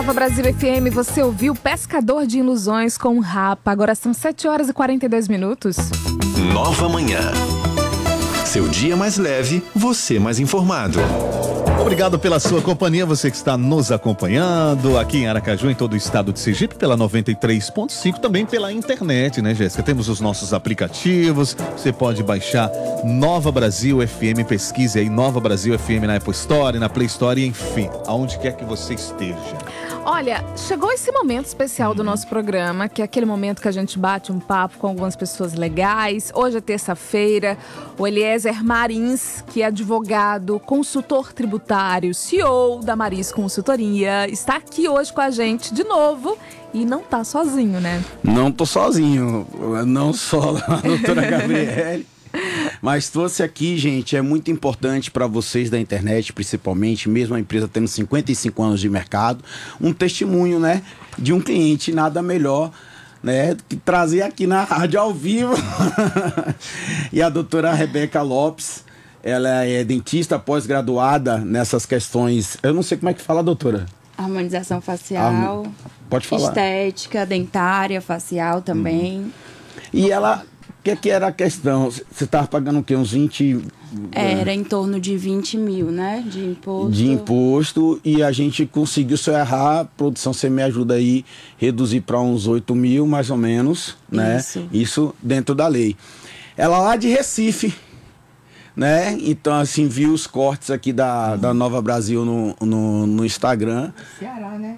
Nova Brasil FM, você ouviu Pescador de Ilusões com Rapa. Agora são 7h42. Nova Manhã. Seu dia mais leve, você mais informado. Obrigado pela sua companhia, você que está nos acompanhando aqui em Aracaju, em todo o estado de Sergipe, pela 93.5, também pela internet, né, Jéssica? Temos os nossos aplicativos, você pode baixar Nova Brasil FM, pesquise aí Nova Brasil FM na Apple Store, na Play Store, enfim, aonde quer que você esteja. Olha, chegou esse momento especial do nosso programa, que é aquele momento que a gente bate um papo com algumas pessoas legais. Hoje é terça-feira, o Eliezer Marins, que é advogado, consultor tributário, CEO da Maris Consultoria, está aqui hoje com a gente de novo e não tá sozinho, né? Não tô sozinho, não só a doutora Gabriele. Mas trouxe aqui, gente, é muito importante para vocês da internet, principalmente, mesmo a empresa tendo 55 anos de mercado, um testemunho, né, de um cliente, nada melhor, né, que trazer aqui na rádio ao vivo. E a doutora Rebeca Lopes, ela é dentista pós-graduada nessas questões, eu não sei como é que fala, doutora. Harmonização facial, pode falar. Estética, dentária, facial também. E ela... O que era a questão? Você estava pagando o quê? Uns 20... Era em torno de 20 mil, né? De imposto. De imposto, e a gente conseguiu, se eu errar, produção, você me ajuda aí, reduzir para uns 8 mil, mais ou menos, né? Isso dentro da lei. Ela lá de Recife, né? Então, assim, viu os cortes aqui da Nova Brasil no Instagram. Ceará, né?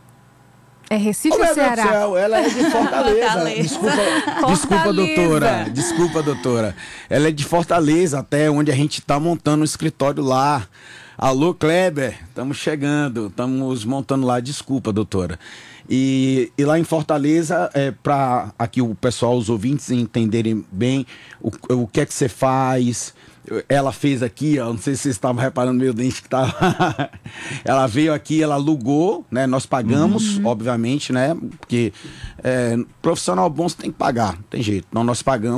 É Recife ou Ceará? Deus do céu, ela é de Fortaleza. Desculpa, doutora. Desculpa, doutora. Ela é de Fortaleza, até onde a gente está montando um escritório lá. Alô, Kleber, estamos chegando, estamos montando lá. Desculpa, doutora. E lá em Fortaleza, para aqui o pessoal, os ouvintes entenderem bem o que é que você faz. Ela fez aqui, ó, não sei se vocês estavam reparando meu dente que tava. Ela veio aqui, ela alugou, né? Nós pagamos, obviamente, né? Porque profissional bom você tem que pagar, não tem jeito. Então nós pagamos.